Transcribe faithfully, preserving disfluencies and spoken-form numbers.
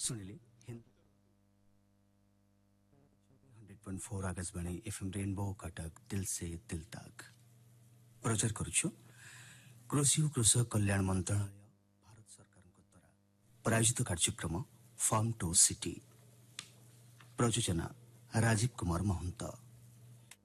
सुनिले hundred point four Akashvani FM rainbow Cuttack दिल से दिल तक प्रचार करुछु कृषि और कृषक कल्याण मंत्रालय भारत सरकार द्वारा प्रायोजित कार्यक्रम farm to city प्रयोजना Rajiv Kumar Mahant.